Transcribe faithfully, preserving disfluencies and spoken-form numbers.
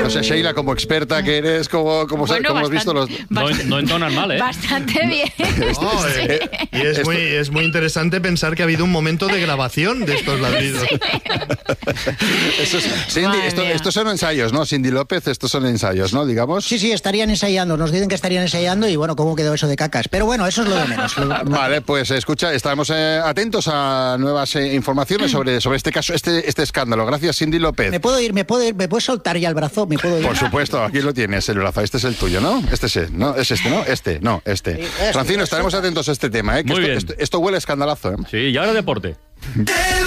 No sé, Sheila, como experta que eres, como, como, bueno, como has visto los... No, no entonan mal, ¿eh? Bastante bien. No, eh, y es Esto- muy, es muy interesante pensar que ha habido un momento de grabación de estos ladridos. Eso es- Cindy, Madre esto- mía. estos son ensayos, ¿no? Cindy López, estos son ensayos, ¿no? Digamos. Sí, sí, estarían ensayando, nos dicen que estarían ensayando y bueno, ¿cómo quedó eso de cacas? Pero bueno, eso es lo de menos. Lo- Vale, pues escucha, estamos eh, atentos a nuevas eh, informaciones sobre, sobre este caso, este, este escándalo. Gracias, Cindy López. ¿Me puedo ir? ¿Me puedo ir? ¿Me puedes soltar ya el brazo? ¿Me puedo ir? Por supuesto, aquí lo tienes, el brazo. Este es el tuyo, ¿no? Este es, el- ¿no? Es este, ¿no? Este, no, este. Sí, este, Francino, este. estaremos atentos a este tema, ¿eh? Que Muy esto, bien. esto, esto huele a escandalazo, ¿eh? Sí, y ahora deporte.